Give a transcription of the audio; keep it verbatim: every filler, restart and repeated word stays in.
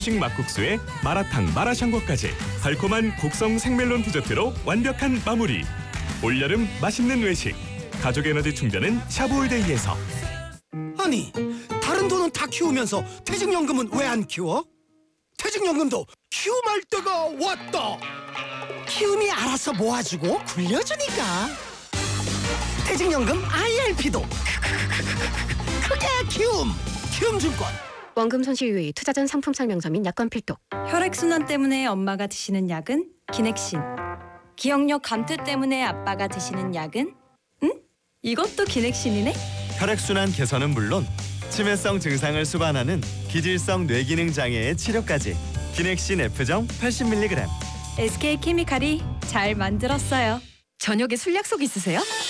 식 막국수에 마라탕, 마라샹궈까지 달콤한 곡성 생멜론 디저트로 완벽한 마무리. 올여름 맛있는 외식. 가족 에너지 충전은 샤브올데이에서. 아니, 다른 돈은 다 키우면서 퇴직연금은 왜 안 키워? 퇴직연금도 키움할 때가 왔다. 키움이 알아서 모아주고 굴려주니까. 퇴직연금 아이알피도 크게 키움. 키움증권. 원금 손실 유의, 투자 전 상품 설명서 및 약관 필독. 혈액순환 때문에 엄마가 드시는 약은 기넥신. 기억력 감퇴 때문에 아빠가 드시는 약은? 응? 이것도 기넥신이네? 혈액순환 개선은 물론 치매성 증상을 수반하는 기질성 뇌기능 장애의 치료까지. 기넥신 F정 팔십 밀리그램. 에스케이케미칼이 잘 만들었어요. 저녁에 술 약속 있으세요?